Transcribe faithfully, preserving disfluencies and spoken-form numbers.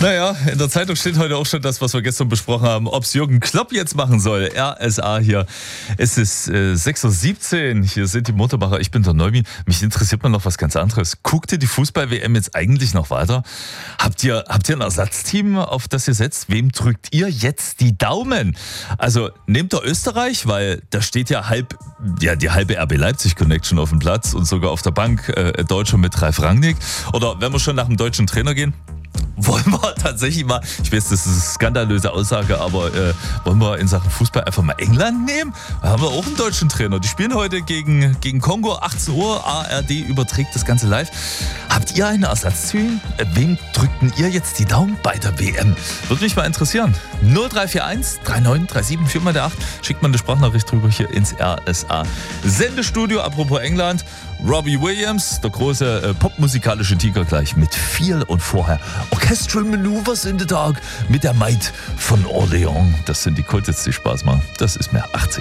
Naja, in der Zeitung steht heute auch schon das, was wir gestern besprochen haben, ob es Jürgen Klopp jetzt machen soll. R S A hier. Es ist äh, sechs Uhr siebzehn, hier sind die Motorbacher, ich bin der Neumi. Mich interessiert mal noch was ganz anderes. Guckt ihr die Fußball-W M jetzt eigentlich noch weiter? Habt ihr, habt ihr ein Ersatzteam, auf das ihr setzt? Wem drückt ihr jetzt die Daumen? Also nehmt ihr Österreich, weil da steht ja halb, ja die halbe R B Leipzig-Connection auf dem Platz und sogar auf der Bank äh, Deutscher mit Ralf Rangnick. Oder wenn wir schon nach dem deutschen Trainer gehen, wollen wir tatsächlich mal, ich weiß, das ist eine skandalöse Aussage, aber äh, wollen wir in Sachen Fußball einfach mal England nehmen? Da haben wir auch einen deutschen Trainer. Die spielen heute gegen, gegen Kongo, achtzehn Uhr, A R D überträgt das Ganze live. Habt ihr eine Ersatzteam? Äh, wem drückten ihr jetzt die Daumen bei der W M? Würde mich mal interessieren. null drei vier eins drei neun drei sieben vier mal der acht. Schickt mal eine Sprachnachricht drüber hier ins R S A Sendestudio. Apropos England, Robbie Williams, der große äh, popmusikalische Tiger, gleich mit viel und vorher Orchestral Maneuvers in the Dark mit der Maid von Orleans. Das sind die Kulthits, die Spaß machen. Das ist mir achtzig.